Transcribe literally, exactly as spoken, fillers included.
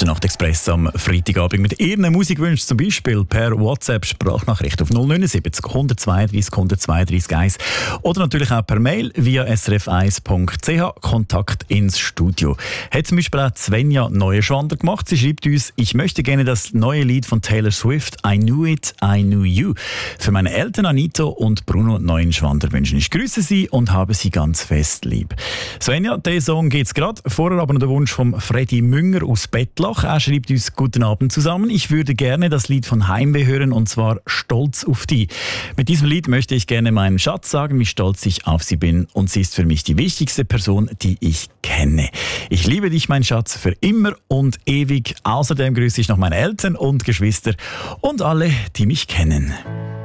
ist der Nachtexpress am Freitagabend mit Ihren Musikwünschen, zum Beispiel per WhatsApp-Sprachnachricht auf null neun sieben null eins zwei drei null eins zwei drei eins oder natürlich auch per Mail via s r f eins punkt c h, Kontakt ins Studio. Hat zum Beispiel auch Svenja Neuenschwander gemacht. Sie schreibt uns: Ich möchte gerne das neue Lied von Taylor Swift, I Knew It, I Knew You, für meine Eltern Anito und Bruno Neuenschwander wünschen. Ich grüße Sie und habe Sie ganz fest lieb. Svenja, diesen Song geht's gerade. Vorher aber noch der Wunsch von Freddy Münger aus Bettlach. Er schreibt uns: Guten Abend zusammen. Ich würde gerne das Lied von Heimweh hören, und zwar Stolz auf die. Mit diesem Lied möchte ich gerne meinem Schatz sagen, wie stolz ich auf sie bin, und sie ist für mich die wichtigste Person, die ich kenne. Ich liebe dich, mein Schatz, für immer und ewig. Außerdem grüße ich noch meine Eltern und Geschwister und alle, die mich kennen.